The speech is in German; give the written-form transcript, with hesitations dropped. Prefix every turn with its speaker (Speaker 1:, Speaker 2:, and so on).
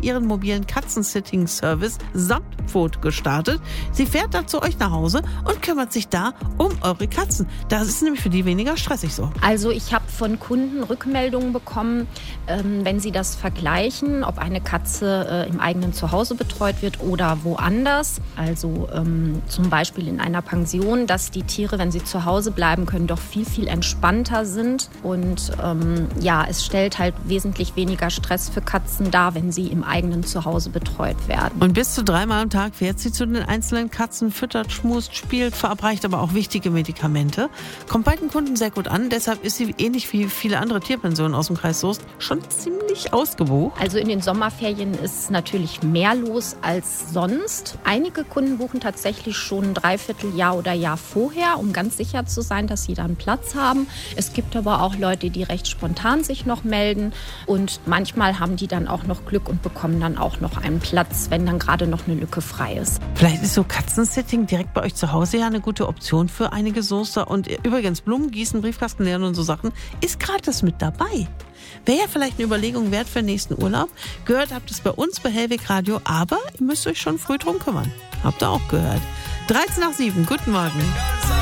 Speaker 1: ihren mobilen Katzensitting-Service Samtpfote gestartet. Sie fährt dann zu euch nach Hause und kümmert sich da um eure Katzen. Das ist nämlich für die weniger stressig so.
Speaker 2: Also ich habe von Kunden Rückmeldungen bekommen, wenn sie das vergleichen, ob eine Katze im eigenen Zuhause betreut wird oder woanders. Also zum Beispiel in einer Pension, dass die Tiere, wenn sie zu Hause bleiben können, doch viel, viel entspannter sind. Und es stellt halt wesentlich weniger Stress für Katzen dar, wenn sie im eigenen Zuhause betreut werden.
Speaker 1: Und bis zu 3-mal am Tag fährt sie zu den einzelnen Katzen, füttert, schmust, spielt, verabreicht aber auch wichtige Medikamente. Kommt bei den Kunden sehr gut an, deshalb ist sie ähnlich wie viele andere Tierpensionen aus dem Kreis Soest schon ziemlich ausgebucht.
Speaker 2: Also in den Sommerferien ist natürlich mehr los als sonst. Einige Kunden buchen tatsächlich schon ein Dreivierteljahr oder Jahr vorher, um ganz sicher zu sein, dass sie dann Platz haben. Es gibt aber auch Leute, die recht spontan sich noch melden und manchmal haben die dann auch noch Glück und bekommen dann auch noch einen Platz, wenn dann gerade noch eine Lücke frei ist.
Speaker 1: Vielleicht ist so Katzensitting direkt bei euch zu Hause ja eine gute Option für einige Soester. Und übrigens, Blumen gießen, Briefkasten leeren und so Sachen ist gratis mit dabei. Wäre ja vielleicht eine Überlegung wert für den nächsten Urlaub. Gehört habt es bei uns bei Hellweg Radio, aber ihr müsst euch schon früh drum kümmern. Habt ihr auch gehört. 7:13, guten Morgen.